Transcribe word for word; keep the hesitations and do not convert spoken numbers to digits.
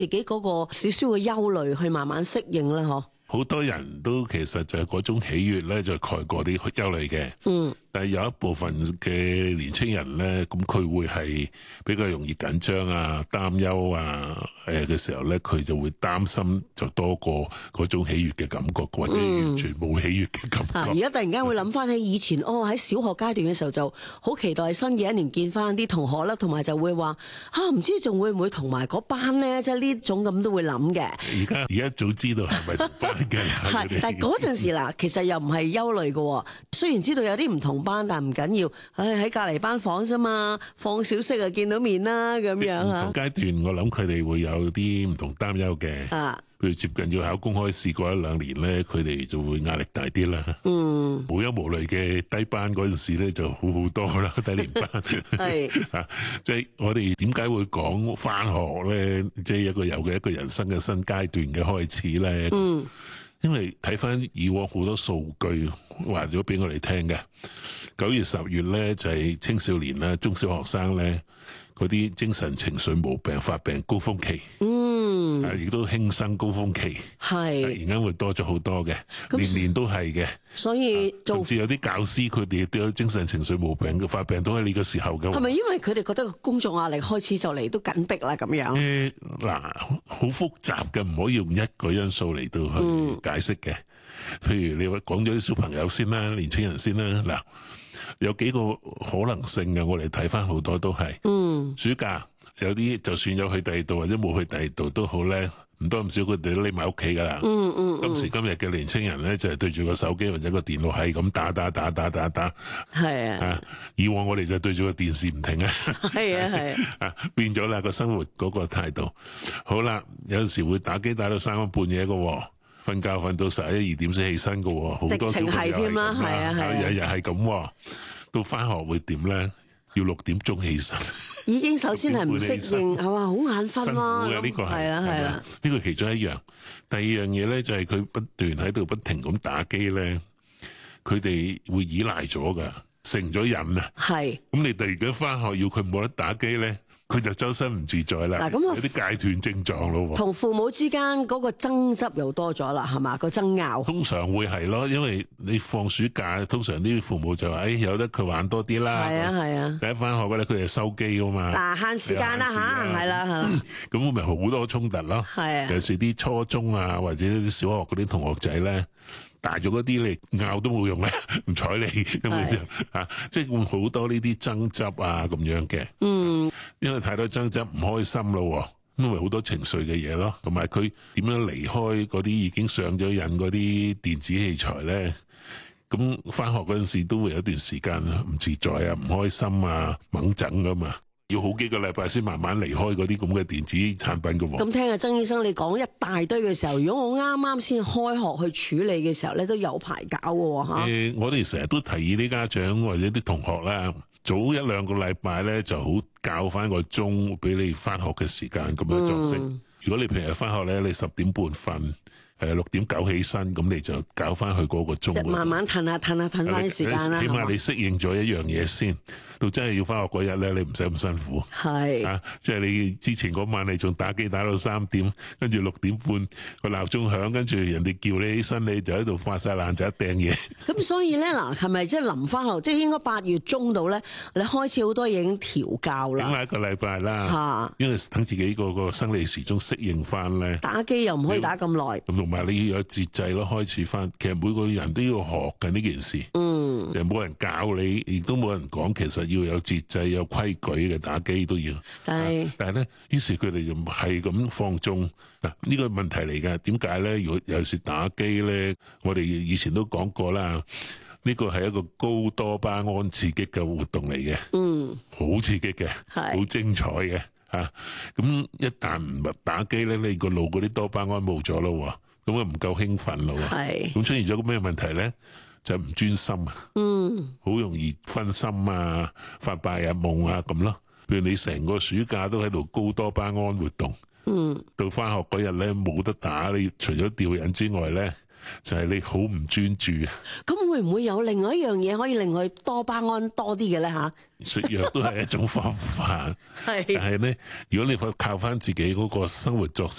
自己嗰個少少嘅憂慮去慢慢適應啦，嗬。 好多人都其實就係嗰種喜悅咧，就蓋過啲憂慮嘅。 嗯。 但係有一部分嘅年青人咧，咁佢會係比較容易緊張啊、擔憂啊，誒嘅時候咧，佢就會擔心就多過嗰種喜悅嘅感覺，或者完全冇喜悅嘅感覺。 而家突然間會諗翻起以前，哦喺小學階段嘅時候就好期待新嘅一年見翻啲同學啦，同埋就會話啊唔知仲會唔會同埋嗰班咧，即係呢種咁都會諗嘅。 而家而家早知道係咪同班嘅？ 係，但係嗰陣時嗱，其實又唔係憂慮嘅。雖然知道有啲唔同班，但唔緊要。唉，喺隔離班房啫嘛，放小息啊，見到面啦咁樣啊。 唔同階段，我諗佢哋會有啲唔同擔憂嘅。 啊， 譬如接近要考公開試嗰一兩年咧，佢哋就會壓力大啲啦。 嗯， 無憂無慮嘅低班嗰陣時咧，就好好多啦。低年班係啊，即係我哋點解會講返學咧？即係一個有嘅一個人生嘅新階段嘅開始咧。嗯。因為睇翻以往好多數據話咗俾我哋聽嘅，九月十月咧就係青少年啦、中小學生咧嗰啲精神情緒毛病發病高峰期，嗯，啊亦都輕生高峰期，係突然間會多咗好多嘅，年年都係嘅。 所以做甚至有啲教師佢哋都有精神情緒毛病嘅發病都喺呢個時候嘅。 係咪因為佢哋覺得個工作壓力開始就嚟都緊迫啦咁樣？ 誒嗱，好複雜嘅，唔可以用一個因素嚟到去解釋嘅。譬如你話講咗啲小朋友先啦，年青人先啦，嗱，有幾個可能性嘅，我哋睇翻好多都係，嗯，暑假有啲就算有去第二度或者冇去第二度都好咧，唔多唔少佢哋都匿埋屋企噶啦。嗯嗯，今時今日嘅年青人咧就係對住個手機或者個電腦係咁打打打打打打，係啊，啊，以往我哋就對住個電視唔停啊，係啊係啊，變咗啦個生活嗰個態度。好啦，有陣時會打機打到三更半夜嘅喎。瞓覺瞓到十一二點先起身嘅，好多小朋友係咁啦，係啊係啊，日日係咁。到翻學會點咧？要六點鐘起身， 已經首先係唔適應，係嘛，好眼瞓啦。 辛苦嘅呢個係啦係啦， 呢個其中一樣。第二樣嘢咧就係佢不斷喺度不停咁打機咧，佢哋會依賴咗噶，成咗癮啊。係。咁你突然間翻學要佢冇得打機咧？佢就周身唔自在啦，嗱，咁有啲戒斷症狀咯。 同父母之間嗰個爭執又多咗啦，係嘛，個爭拗。通常會係咯，因為你放暑假，通常啲父母就話，誒、哎，有得佢玩多啲啦。係啊係啊。第一翻學嗰咧，佢就收機噶嘛。嗱，限時間啦吓，係啦係啦。咁咪好多衝突咯。係啊。尤其是啲初中啊，或者啲小學嗰啲同學仔咧。大咗嗰啲你拗都冇用咧，唔睬你咁樣就啊，即係會好多呢啲爭執啊咁樣嘅。嗯，因為太多爭執唔開心咯，因為好多情緒嘅嘢咯，同埋佢點樣離開嗰啲已經上咗癮嗰啲電子器材咧？咁返學嗰陣時都會有一段時間唔自在啊、唔開心啊、猛整噶嘛。要好幾個禮拜先慢慢離開嗰啲咁嘅電子產品㗎喎。咁聽阿曾醫生你講一大堆嘅時候，如果我啱啱先開學去處理嘅時候咧，都有排搞嘅嚇。誒， 我哋成日都提議啲家長或者啲同學啦，早一兩個禮拜咧就好教翻個鐘俾你翻學嘅時間咁樣作息。嗯、如果你平日翻學咧，你十點半瞓。誒六點九起身，咁你就搞翻去嗰個鐘。 就慢慢褪下褪下褪翻啲時間啦。 起碼你適應咗一樣嘢先，到真係要翻學嗰日咧，你唔使咁辛苦。係啊，即係你之前嗰晚你仲打機打到三點，跟住六點半個鬧鐘響，跟住人哋叫你起身，你就喺度發晒爛渣掟嘢。 咁所以咧嗱，係咪即係臨翻學，即係應該八月中度咧，你開始好多嘢已經調教啦。 等下一個禮拜啦，嚇，因為等自己個個生理時鐘適應翻咧。 打機又唔可以打咁耐。 同埋你要有節制咯，開始翻。其實每個人都要學嘅呢件事，嗯，又冇人教你，亦都冇人講。其實要有節制、有規矩嘅打機都要。但係，但係咧，於是佢哋就係咁放縱嗱，呢個問題嚟㗎。點解咧？如果有時打機咧，我哋以前都講過啦，呢個係一個高多巴胺刺激嘅活動嚟嘅，嗯，好刺激嘅，係好精彩嘅。啊，咁一旦唔打機咧，你個腦嗰啲多巴胺冇咗咯，咁啊唔夠興奮咯，係，咁出現咗個咩問題咧？就唔專心啊，嗯，好容易分心啊，發白日夢啊咁咯。譬如你成個暑假都喺度高多巴胺活動，嗯，到翻學嗰日咧冇得打，你除咗吊癮之外咧， 就係你好唔專注。 咁會唔會有另外一樣嘢可以令佢多巴胺多啲嘅咧嚇？ 食藥都係一種方法， 係但係咧，如果你靠翻自己嗰個生活作息